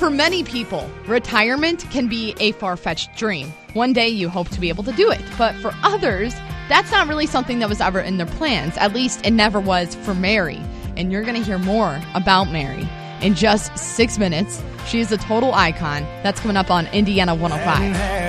For many people, retirement can be a far-fetched dream. One day you hope to be able to do it. But for others, that's not really something that was ever in their plans. At least it never was for Mary. And you're going to hear more about Mary in just 6 minutes. She is a total icon. That's coming up on Indiana 105.